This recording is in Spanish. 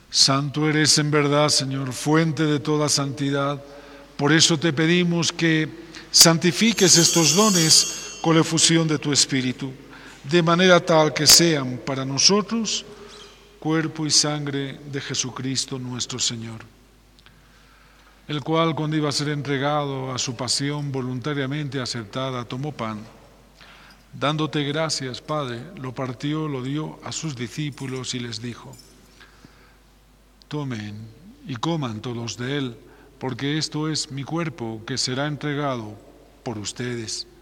Santo eres en verdad, Señor, fuente de toda santidad. Por eso te pedimos que santifiques estos dones con la efusión de tu Espíritu, de manera tal que sean para nosotros cuerpo y sangre de Jesucristo nuestro Señor, el cual, cuando iba a ser entregado a su pasión voluntariamente aceptada, tomó pan. Dándote gracias, Padre, lo partió, lo dio a sus discípulos y les dijo: tomen y coman todos de él, porque esto es mi cuerpo que será entregado por ustedes.